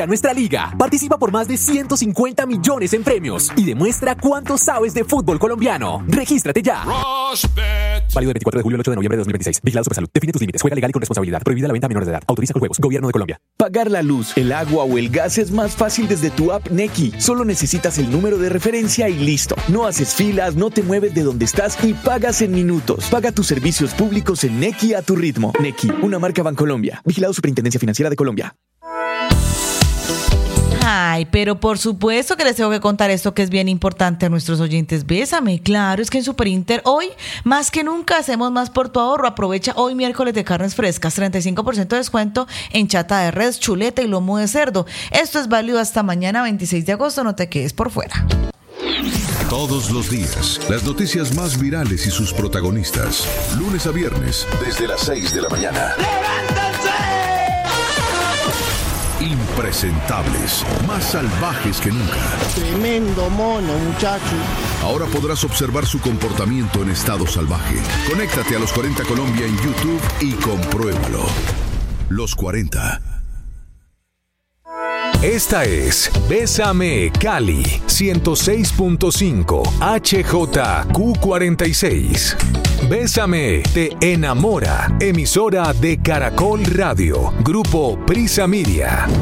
A nuestra liga, participa por más de 150 millones en premios y demuestra cuánto sabes de fútbol colombiano. Regístrate ya. Válido del 24 de julio al 8 de noviembre de 2026. Vigilado Supersalud. Define tus límites. Juega legal y con responsabilidad. Prohibida la venta a menores de edad. Autoriza con juegos. Gobierno de Colombia. Pagar la luz, el agua o el gas es más fácil desde tu app Nequi. Solo necesitas el número de referencia y listo. No haces filas, no te mueves de donde estás y pagas en minutos. Paga tus servicios públicos en Nequi a tu ritmo. Nequi, una marca Bancolombia. Vigilado Superintendencia Financiera de Colombia. Ay, pero por supuesto que les tengo que contar esto que es bien importante a nuestros oyentes. Bésame, claro, es que en Superinter hoy, más que nunca, hacemos más por tu ahorro. Aprovecha hoy miércoles de carnes frescas, 35% de descuento en chata de res, chuleta y lomo de cerdo. Esto es válido hasta mañana 26 de agosto, no te quedes por fuera. Todos los días, las noticias más virales y sus protagonistas. Lunes a viernes, desde las 6 de la mañana. Impresentables, más salvajes que nunca. Tremendo mono, muchacho. Ahora podrás observar su comportamiento en estado salvaje. Conéctate a Los 40 Colombia en YouTube y compruébalo. Los 40. Esta es Bésame Cali 106.5 HJQ46. Bésame te enamora. Emisora de Caracol Radio. Grupo Prisa Media.